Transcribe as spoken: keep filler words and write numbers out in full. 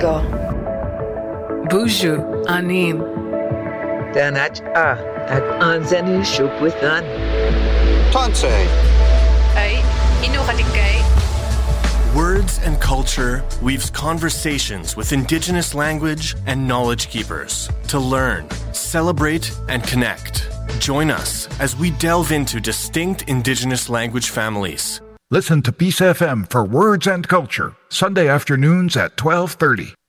go. Buju anin. Danach a at anzenu shupwithan. Tanse. Ay, inukaligay. Words and Culture weaves conversations with Indigenous language and knowledge keepers to learn, celebrate, and connect. Join us as we delve into distinct Indigenous language families. Listen to Peace F M for Words and Culture, Sunday afternoons at twelve thirty.